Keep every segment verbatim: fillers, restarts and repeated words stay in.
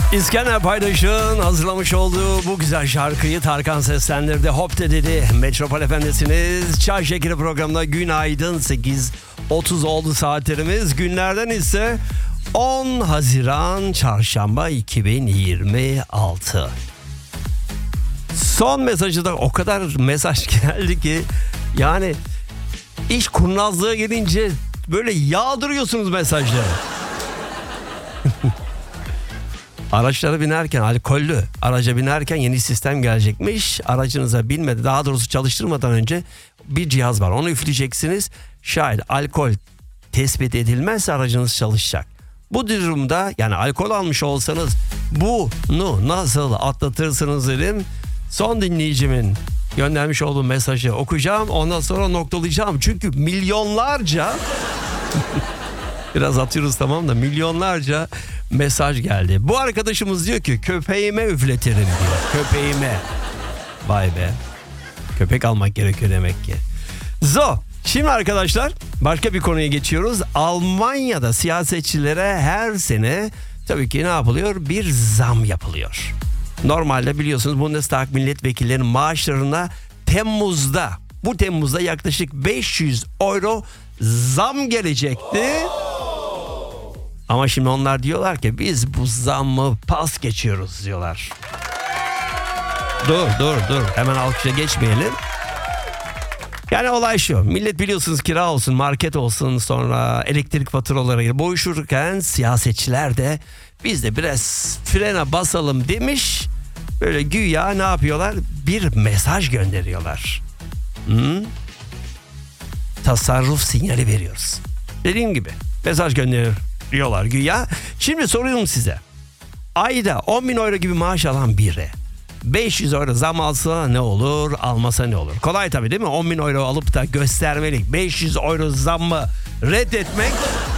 İskender Paydaş'ın hazırlamış olduğu bu güzel şarkıyı Tarkan seslendirdi. Hop de dedi. Metropol Efendisiniz. Çay Şekeri programında günaydın. sekiz otuz oldu saatlerimiz. Günlerden ise on Haziran Çarşamba iki bin yirmi altı. Son mesajı da o kadar mesaj geldi ki yani iş kurnazlığa gelince böyle yağdırıyorsunuz mesajları. Araçlara binerken, alkollü araca binerken yeni sistem gelecekmiş. Aracınıza binmedi, daha doğrusu çalıştırmadan önce bir cihaz var. Onu üfleyeceksiniz. Şayet alkol tespit edilmezse aracınız çalışacak. Bu durumda yani alkol almış olsanız bunu nasıl atlatırsınız dedim. Son dinleyicimin göndermiş olduğu mesajı okuyacağım. Ondan sonra noktalayacağım. Çünkü milyonlarca biraz atıyoruz tamam da milyonlarca mesaj geldi. Bu arkadaşımız diyor ki köpeğime üfletirim diyor. Köpeğime. Vay be. Köpek almak gerekiyor demek ki. Zo. Şimdi arkadaşlar başka bir konuya geçiyoruz. Almanya'da siyasetçilere her sene tabii ki ne yapılıyor? Bir zam yapılıyor. Normalde biliyorsunuz Bundestag milletvekillerinin maaşlarına Temmuz'da bu Temmuz'da yaklaşık beş yüz euro zam gelecekti. Ama şimdi onlar diyorlar ki biz bu zammı pas geçiyoruz diyorlar. Dur dur dur hemen alkışa geçmeyelim. Yani olay şu, millet biliyorsunuz kira olsun, market olsun, sonra elektrik faturaları boğuşurken siyasetçiler de biz de biraz frene basalım demiş. Böyle güya ne yapıyorlar? Bir mesaj gönderiyorlar. Hı? Tasarruf sinyali veriyoruz. Dediğim gibi mesaj gönderiyorlar güya. Şimdi soruyorum size. Ayda on bin euro gibi maaş alan biri beş yüz euro zam alsa ne olur, almasa ne olur? Kolay tabii değil mi? on bin euro alıp da göstermelik beş yüz euro zammı reddetmek.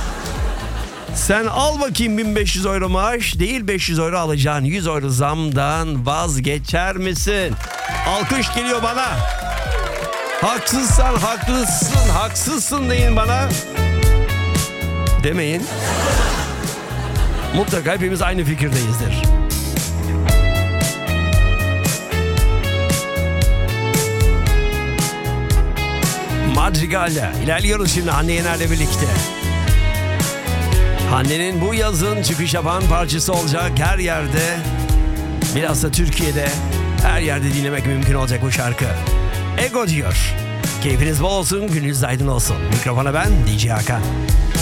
Sen al bakayım bin beş yüz euro maaş değil beş yüz euro alacağın yüz euro zamdan vazgeçer misin? Alkış geliyor bana. Haksızsan haklısın, haksızsın deyin bana. Demeyin. Mutlaka hepimiz aynı fikirdeyizdir. Madrigal'le ilerliyoruz şimdi Hande Yener'le birlikte. Hande'nin bu yazın çıkış yapan parçası olacak her yerde. Bilhassa Türkiye'de her yerde dinlemek mümkün olacak bu şarkı. Ego diyor. Keyfiniz bol olsun, gününüz aydın olsun. Mikrofona ben D J Hakan.